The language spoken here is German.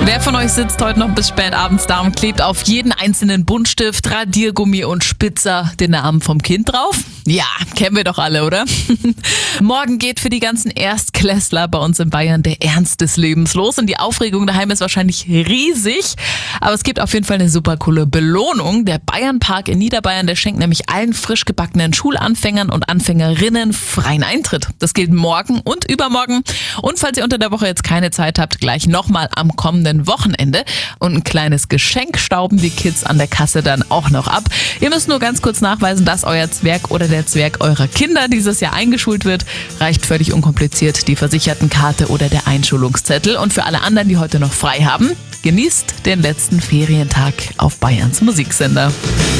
Wer von euch sitzt heute noch bis spät abends da und klebt auf jeden einzelnen Buntstift, Radiergummi und Spitzer den Namen vom Kind drauf? Ja, kennen wir doch alle, oder? Morgen geht für die ganzen Erstklässler bei uns in Bayern der Ernst des Lebens los und die Aufregung daheim ist wahrscheinlich riesig. Aber es gibt auf jeden Fall eine super coole Belohnung. Der Bayernpark in Niederbayern, der schenkt nämlich allen frisch gebackenen Schulanfängern und Anfängerinnen freien Eintritt. Das gilt morgen und übermorgen. Und falls ihr unter der Woche jetzt keine Zeit habt, gleich nochmal am kommenden Wochenende. Und ein kleines Geschenk stauben die Kids an der Kasse dann auch noch ab. Ihr müsst nur ganz kurz nachweisen, dass euer Zwerg oder der Zwerg eurer Kinder dieses Jahr eingeschult wird. Reicht völlig unkompliziert die Versichertenkarte oder der Einschulungszettel. Und für alle anderen, die heute noch frei haben, genießt den letzten Ferientag auf Bayerns Musiksender.